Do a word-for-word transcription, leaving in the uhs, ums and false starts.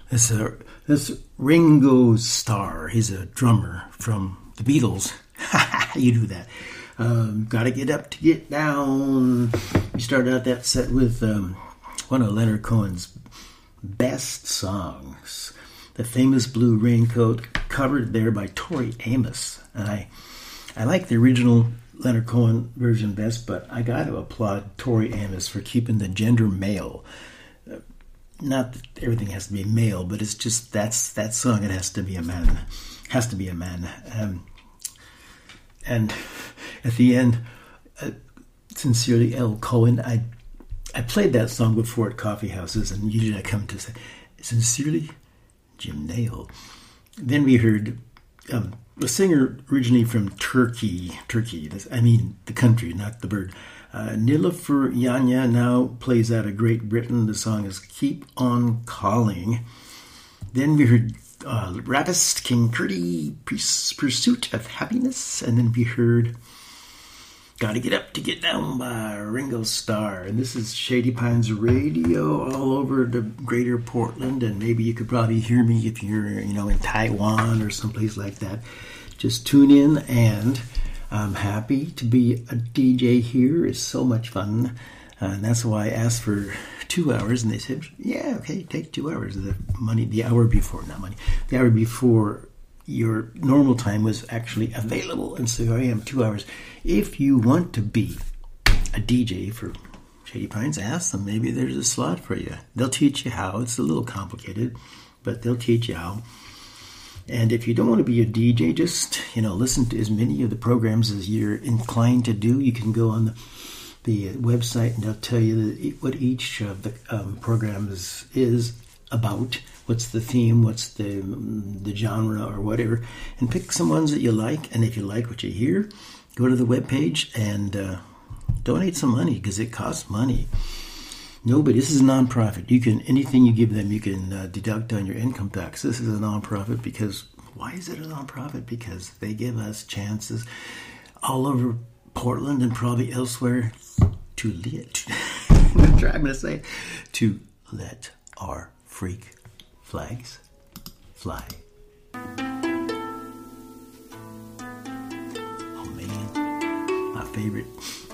It's a that's Ringo Starr. He's a drummer from the Beatles. You do that. Um, gotta get up to get down. We started out that set with um, one of Leonard Cohen's best songs, the famous Blue Raincoat, covered there by Tori Amos. And I, I like the original Leonard Cohen version best, but I got to applaud Tori Amos for keeping the gender male. Uh, not that everything has to be male, but it's just that's that song. It has to be a man. Has to be a man. Um, and at the end, uh, sincerely, L. Cohen. I I played that song before at coffee houses, and usually I come to say, sincerely, Jim Nail. Then we heard um, a singer originally from Turkey, Turkey, this, I mean the country, not the bird. Uh, Nilüfer Yanya now plays out of Great Britain. The song is Keep On Calling. Then we heard uh, Rapist King Curdy, Pursuit of Happiness. And then we heard Gotta Get Up to Get Down by Ringo Starr. And this is Shady Pines Radio all over the greater Portland. And maybe you could probably hear me if you're, you know, in Taiwan or someplace like that. Just tune in, and I'm happy to be a D J here. It's so much fun. Uh, and that's why I asked for two hours. And they said, yeah, okay, take two hours. The money, the hour before, not money, the hour before your normal time was actually available. And so I am two hours. If you want to be a D J for Shady Pines, ask them. Maybe there's a slot for you. They'll teach you how. It's a little complicated, but they'll teach you how. And if you don't want to be a D J, just, you know, listen to as many of the programs as you're inclined to do. You can go on the, the website, and they'll tell you what each of the um, programs is about. What's the theme, what's the the genre or whatever, and pick some ones that you like. And if you like what you hear, go to the webpage and uh, donate some money, because it costs money. Nobody, this is a nonprofit. You can, anything you give them, you can uh, deduct on your income tax. This is a nonprofit because, why is it a nonprofit? Because they give us chances all over Portland and probably elsewhere to let, I'm going to say, to let our freak flags fly. Oh man, my favorite.